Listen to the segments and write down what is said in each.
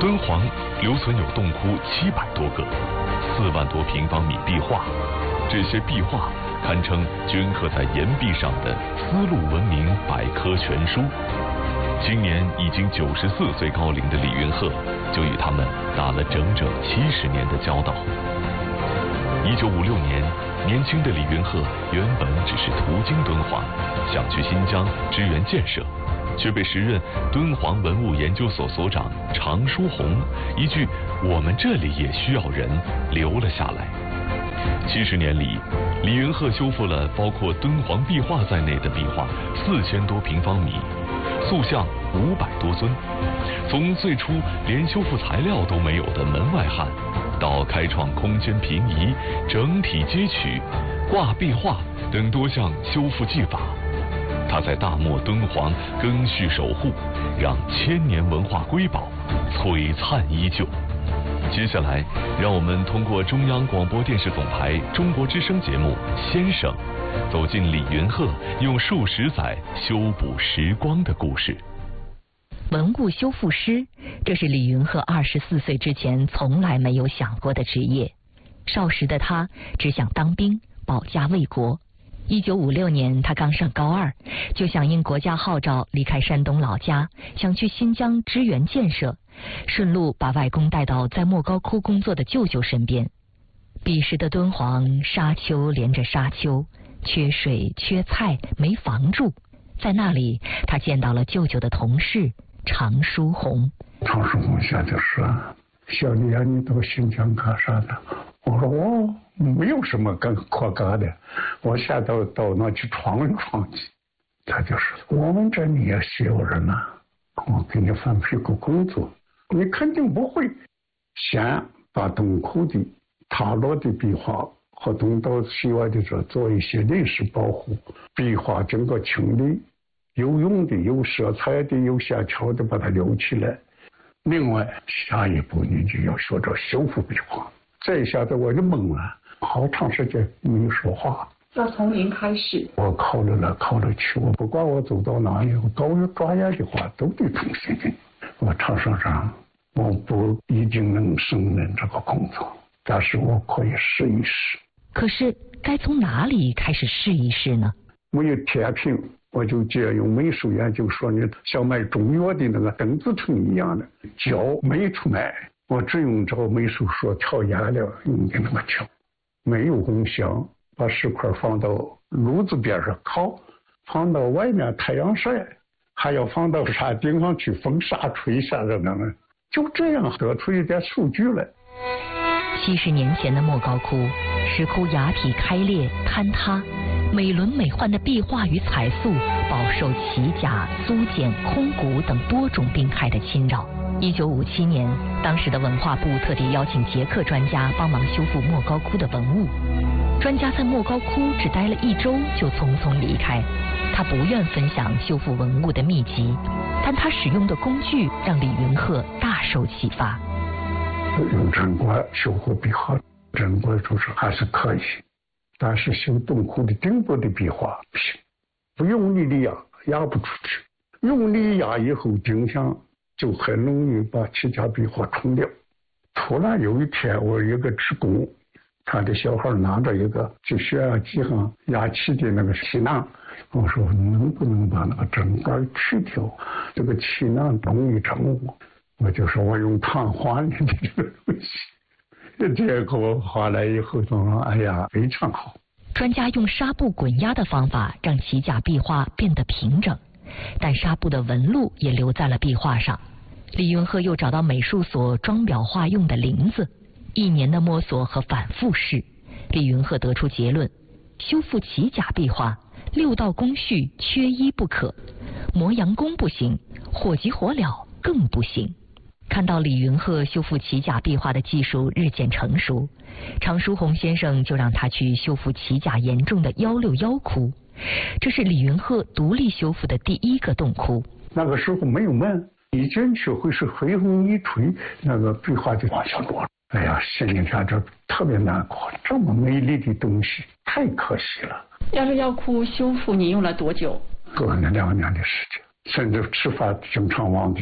敦煌留存有洞窟700多个，4万多平方米壁画，这些壁画堪称镌刻在岩壁上的丝路文明百科全书。今年已经94岁高龄的李云鹤，就与他们打了整整70年的交道。1956年，年轻的李云鹤原本只是途经敦煌，想去新疆支援建设，却被时任敦煌文物研究所所长常书鸿一句“我们这里也需要人”留了下来。70年里，李云鹤修复了包括敦煌壁画在内的壁画4000多平方米，塑像500多尊。从最初连修复材料都没有的门外汉，到开创空间平移、整体接取、挂壁画等多项修复技法，他在大漠敦煌赓续守护，让千年文化瑰宝璀璨依旧。接下来，让我们通过中央广播电视总台中国之声节目《先生》，走进李云鹤用数十载修补时光的故事。 文物修复师，这是李云鹤24岁之前从来没有想过的职业。少时的他只想当兵，保家卫国。1956年，他刚上高2，就响应国家号召离开山东老家，想去新疆支援建设，顺路把外公带到在莫高窟工作的舅舅身边。彼时的敦煌沙丘连着沙丘，缺水缺菜，没房住。在那里，他见到了舅舅的同事常书鸿。 常书鸿先生说：“小李啊，你到新疆干啥的？”我说：“我没有什么可干的，我现在到那去闯一闯去。”他就说：“我们这里也需要人呐，我给你分配个工作，你肯定不会。先把洞窟的塌落的壁画和东到西外的这做一些临时保护，壁画经过清理，有用的、有色彩的、有线条的，把它留起来。另外，下一步你就要学着修复壁画。”这一下子我就懵了，好长时间没有说话。 要从零开始。 我考虑来考虑去，我不管我走到哪里，我搞有专业的话都得重新的。我常说上，我不一定能胜任这个工作，但是我可以试一试。 可是该从哪里开始试一试呢？ 没有天平，我就借用美术研究说，你像卖中药的那个邓紫藤一样的胶没出来，我只用这个美术说调颜料用的那个调，没有功效，把石块放到炉子边上烤，放到外面太阳晒，还要放到山顶上去风沙吹下的那个，就这样得出一点数据来。 70年前的莫高窟，石窟崖体开裂坍塌，美轮美奂的壁画与彩塑饱受奇甲、租碱、空谷等多种病害的侵扰。1957年，当时的文化部特地邀请捷克专家帮忙修复莫高窟的文物。专家在莫高窟只待了1周就匆匆离开，他不愿分享修复文物的秘籍，但他使用的工具让李云鹤大受启发。 用针管修复壁画，针管就是还是可以，但是修洞窟的顶部的壁画不行，不用力的压不出去，用力压以后顶上就很容易把其他壁画冲掉。突然有一天，我一个职工，他的小孩拿着一个就血压计上压气的那个气囊，我说能不能把那个针管去掉，这个气囊容易成我就说我用碳换的这个东西，结果换来以后说哎呀非常好。 专家用纱布滚压的方法让旗甲壁画变得平整，但纱布的纹路也留在了壁画上。李云鹤又找到美术所装裱画用的林子，1年的摸索和反复试，李云鹤得出结论：修复旗甲壁画6道工序缺一不可，磨洋工不行，火急火燎更不行。看到李云鹤修复旗甲壁画的技术日渐成熟，常书鸿先生就让他去修复旗甲严重的161窟，这是李云鹤独立修复的第1个洞窟。 那个时候没有门，一进去会是黑风一吹，那个壁画就往下落了。哎呀，心里边这特别难过，这么美丽的东西太可惜了。 161窟修复你用了多久？ 过了2年的时间，甚至吃饭经常忘掉。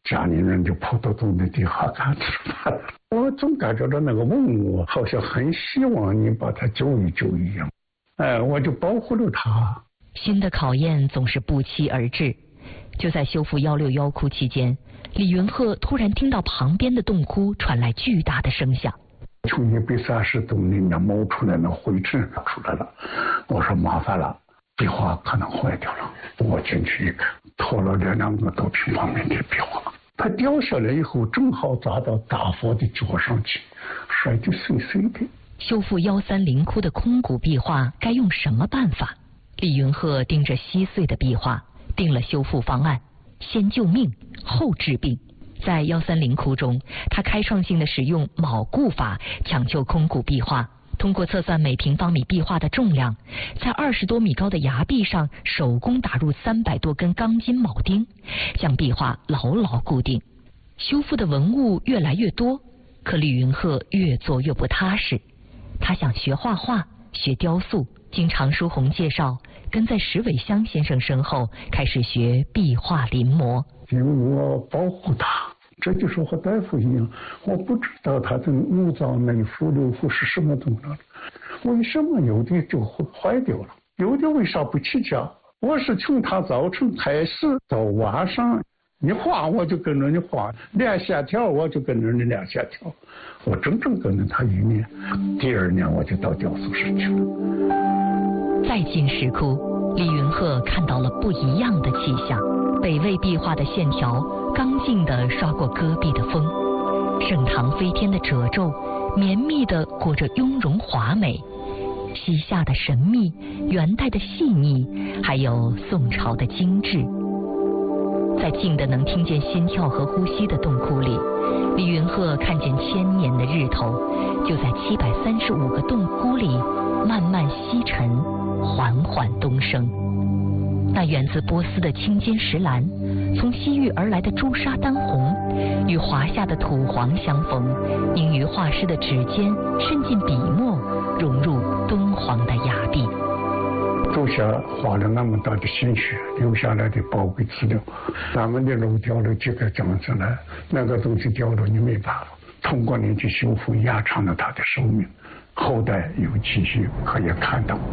家里人就跑到洞的底下看吃饭。我总感觉到那个文物好像很希望你把它救一救一样，我就保护了它。 新的考验总是不期而至。就在修复161窟期间，李云鹤突然听到旁边的洞窟传来巨大的声响， 从130洞里面冒出来那灰尘出来了。我说麻烦了，壁画可能坏掉了。我进去一看，拖了2个多平方米的壁画，它掉下来以后正好砸到大佛的脚上去，摔得碎碎的。 修复130窟的空谷壁画该用什么办法？李云鹤盯着稀碎的壁画，定了修复方案：先救命，后治病。在130窟中，他开创性的使用铆固法抢救空谷壁画，通过测算每平方米壁画的重量，在20多米高的崖壁上手工打入300多根钢筋铆钉，将壁画牢牢固定。修复的文物越来越多，可李云鹤越做越不踏实。他想学画画，学雕塑，经常书红介绍，跟在石伟香先生身后开始学壁画临摹。 因为我保护它，这就是和大夫一样，我不知道他的五脏内腑六腑是什么东西，为什么有的就坏掉了，有的为啥不起价？我是从他早晨开始到晚上，你画我就跟着你画，练线条我就跟着你练线条，我整整跟着他1年。第2年我就到雕塑室去了。 再进石窟，李云鹤看到了不一样的气象。北魏壁画的线条刚劲地刷过戈壁的风，盛唐飞天的褶皱绵密地裹着雍容华美，西夏的神秘，元代的细腻，还有宋朝的精致。在静的能听见心跳和呼吸的洞窟里，李云鹤看见1000年的日头就在735个洞窟里慢慢西沉，缓缓东升。那源自波斯的青金石蓝，从西域而来的朱砂丹红，与华夏的土黄相逢，凝于画师的指尖，渗进笔墨，融入敦煌的崖壁。 祖先花了那么大的心血留下来的宝贵资料，咱们的路掉了几个讲出来，那个东西掉了你没办法，通过你去修复延长了它的寿命，后代有继续可以看到。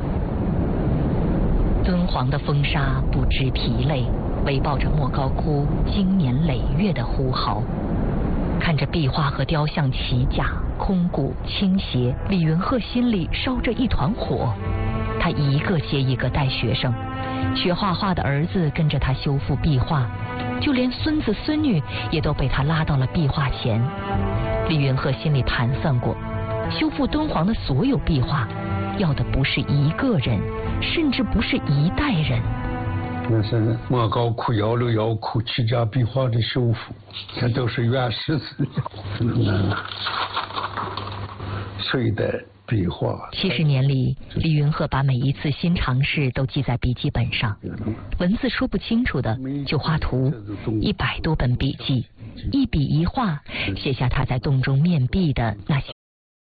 敦煌的风沙不知疲累，围抱着莫高窟经年累月的呼号。看着壁画和雕像齐架空谷倾斜，李云鹤心里烧着一团火。他一个接一个带学生，学画画的儿子跟着他修复壁画，就连孙子孙女也都被他拉到了壁画前。李云鹤心里盘算过，修复敦煌的所有壁画，要的不是一个人，甚至不是一代人。 那是莫高窟、161窟齐家壁画的修复，这都是原始资料。隋代壁画 70年里，李云鹤把每一次新尝试都记在笔记本上，文字说不清楚的就画图，100多本笔记，一笔一画写下他在洞中面壁的那些